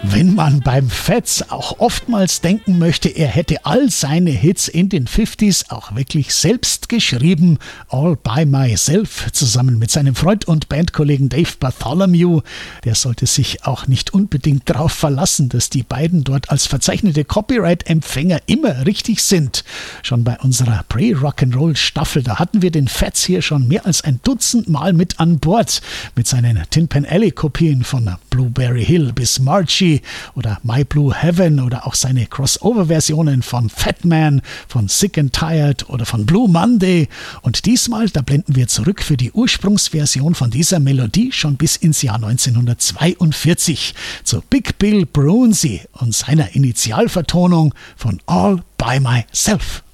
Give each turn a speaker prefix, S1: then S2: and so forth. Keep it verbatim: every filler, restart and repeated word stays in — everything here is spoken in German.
S1: Wenn man beim Fats auch oftmals denken möchte, er hätte all seine Hits in den fünfziger auch wirklich selbst geschrieben, All by Myself, zusammen mit seinem Freund und Bandkollegen Dave Bartholomew, der sollte sich auch nicht unbedingt darauf verlassen, dass die beiden dort als verzeichnete Copyright-Empfänger immer richtig sind. Schon bei unserer Pre-Rock'n'Roll-Staffel, da hatten wir den Fats hier schon mehr als ein Dutzend Mal mit an Bord, mit seinen Tin Pan Alley-Kopien von Blueberry Hill bis Marchie oder My Blue Heaven oder auch seine Crossover-Versionen von Fat Man, von Sick and Tired oder von Blue Monday. Und diesmal, da blenden wir zurück für die Ursprungsversion von dieser Melodie schon bis ins Jahr neunzehnhundertzweiundvierzig zu Big Bill Broonzy und seiner Initialvertonung von All by Myself.